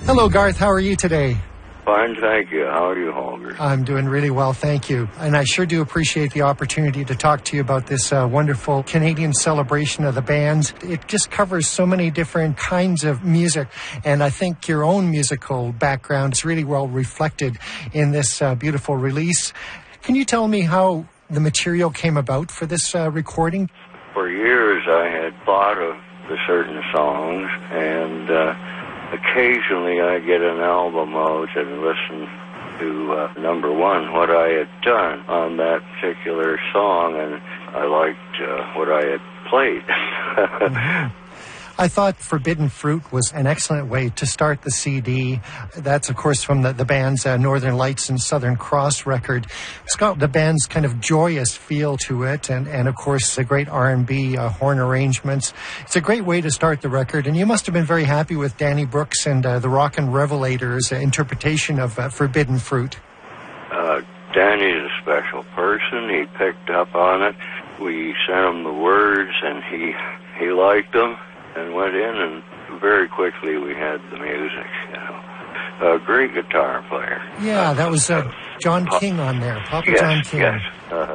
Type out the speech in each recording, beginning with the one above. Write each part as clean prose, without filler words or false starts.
Hello, Garth. How are you today? Fine, thank you. How are you, Holger? I'm doing really well, thank you. And I sure do appreciate the opportunity to talk to you about this wonderful Canadian celebration of the bands. It just covers so many different kinds of music, and I think your own musical background is really well reflected in this beautiful release. Can you tell me how the material came about for this recording? For years, I had thought of the certain songs, and occasionally I get an album out and listen to, number one, what I had done on that particular song, and I liked what I had played. Mm-hmm. I thought Forbidden Fruit was an excellent way to start the CD. That's, of course, from the band's Northern Lights and Southern Cross record. It's got the band's kind of joyous feel to it, and of course, the great R&B horn arrangements. It's a great way to start the record, and you must have been very happy with Danny Brooks and the Rockin' Revelators' interpretation of Forbidden Fruit. Danny's a special person. He picked up on it. We sent him the words, and he liked them. And went in, and very quickly we had the music, A great guitar player. Yeah, that was John King on there, Papa yes, John King. Yes,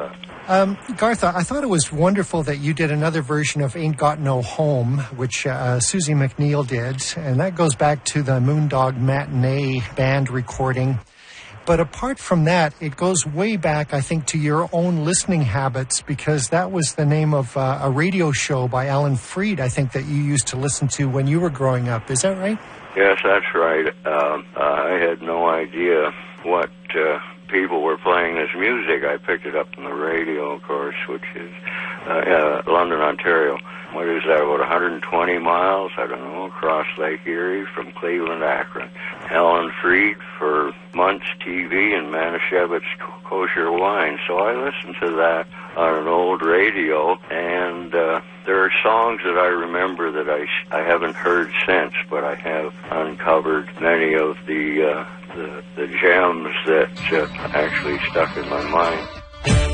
Garth, I thought it was wonderful that you did another version of Ain't Got No Home, which Susie McNeil did, and that goes back to the Moondog Matinee band recording. But apart from that, it goes way back, I think, to your own listening habits, because that was the name of a radio show by Alan Freed, I think, that you used to listen to when you were growing up. Is that right? Yes, that's right. I had no idea what people were playing as music. I picked it up on the radio, of course, which is London, Ontario. What is that, about 120 miles, I don't know, across Lake Erie from Cleveland to Akron. Alan Freed for Muntz TV and Manischewitz Kosher Wine. So I listened to that on an old radio, and there are songs that I remember that I haven't heard since, but I have uncovered many of the gems that actually stuck in my mind.